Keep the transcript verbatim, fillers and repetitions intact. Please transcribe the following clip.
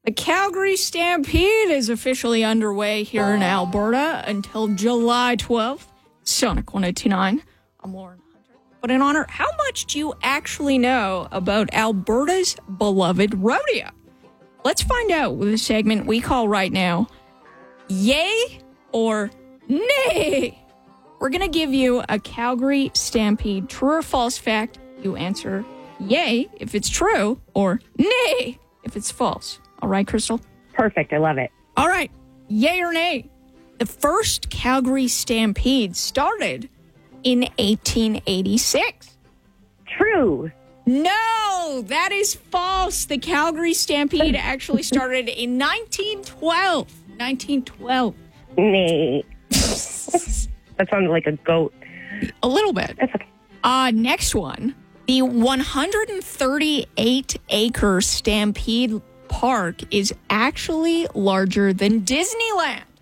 The Calgary Stampede is officially underway here in Alberta until July twelfth. Sonic one eighty-nine. I'm Lauren Hunter. But in honor, how much do you actually know about Alberta's beloved rodeo? Let's find out with a segment we call right now, Yay or Nay? We're going to give you a Calgary Stampede true or false fact. You answer yay if it's true or nay if it's false. All right, Crystal? Perfect. I love it. All right. Yay or nay? The first Calgary Stampede started in eighteen eighty-six. True. No, that is false. The Calgary Stampede actually started in nineteen twelve. nineteen twelve. Nay. That sounded like a goat. A little bit. That's okay. Uh, next one. The one hundred thirty-eight acre Stampede Park is actually larger than Disneyland.